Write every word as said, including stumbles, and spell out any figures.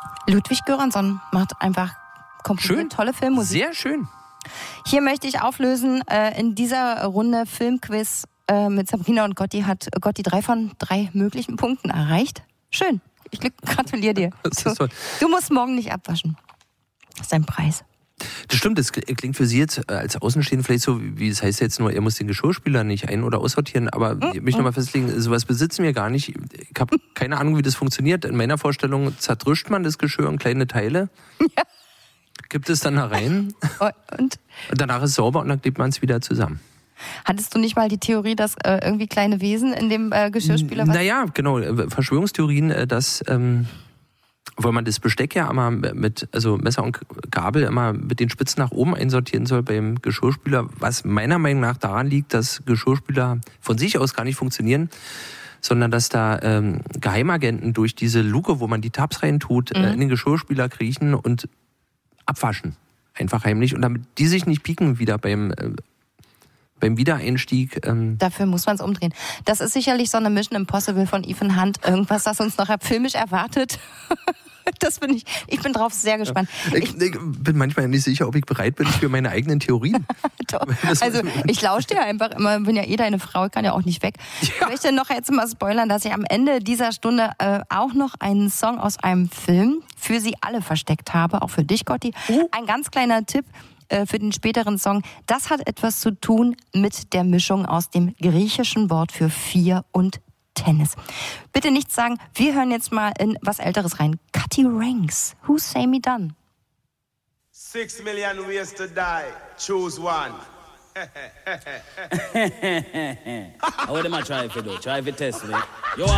Ludwig Göransson macht einfach komponiert tolle Filmmusik. Sehr schön. Hier möchte ich auflösen, äh, in dieser Runde Filmquiz äh, mit Sabrina und Gotti hat Gotti drei von drei möglichen Punkten erreicht. Schön. Ich gratuliere dir. Das ist toll. Du musst morgen nicht abwaschen. Das ist dein Preis. Das stimmt, das klingt für Sie jetzt als Außenstehende vielleicht so, wie es heißt jetzt nur, er muss den Geschirrspüler nicht ein- oder aussortieren, aber mm, ich möchte nochmal festlegen, sowas besitzen wir gar nicht. Ich habe keine Ahnung, wie das funktioniert. In meiner Vorstellung zertrischt man das Geschirr in kleine Teile, ja. gibt es dann da rein und? und danach ist es sauber und dann klebt man es wieder zusammen. Hattest du nicht mal die Theorie, dass äh, irgendwie kleine Wesen in dem äh, Geschirrspüler waren? Naja, genau, Verschwörungstheorien, äh, dass... Ähm, weil man das Besteck ja immer mit, also Messer und Gabel immer mit den Spitzen nach oben einsortieren soll beim Geschirrspüler, was meiner Meinung nach daran liegt, dass Geschirrspüler von sich aus gar nicht funktionieren, sondern dass da ähm, Geheimagenten durch diese Luke, wo man die Tabs reintut, mhm. äh, in den Geschirrspüler kriechen und abwaschen. Einfach heimlich. Und damit die sich nicht pieken wieder beim... Äh, beim Wiedereinstieg. Ähm Dafür muss man es umdrehen. Das ist sicherlich so eine Mission Impossible von Ethan Hunt. Irgendwas, das uns nachher filmisch erwartet. Das bin ich. Ich bin drauf sehr gespannt. Ja. Ich, ich bin manchmal nicht sicher, ob ich bereit bin für meine eigenen Theorien. Also ich lausche dir einfach immer, bin ja eh deine Frau, ich kann ja auch nicht weg. Ja. Ich möchte noch jetzt mal spoilern, dass ich am Ende dieser Stunde äh, auch noch einen Song aus einem Film für Sie alle versteckt habe, auch für dich, Gotti. Uh. Ein ganz kleiner Tipp für den späteren Song. Das hat etwas zu tun mit der Mischung aus dem griechischen Wort für vier und Tennis. Bitte nichts sagen, wir hören jetzt mal in was Älteres rein. Cutty Ranks, Who Say Me Done? Six million ways to die, choose one. What am I trying to do? Try to test me.